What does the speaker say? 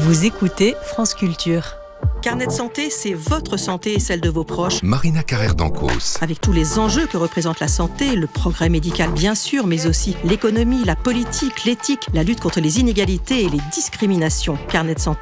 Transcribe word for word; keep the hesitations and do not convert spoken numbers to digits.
Vous écoutez France Culture. Carnet de santé, c'est votre santé et celle de vos proches. Marina Carrère d'Ancos. Avec tous les enjeux que représente la santé, le progrès médical bien sûr, mais aussi l'économie, la politique, l'éthique, la lutte contre les inégalités et les discriminations. Carnet de santé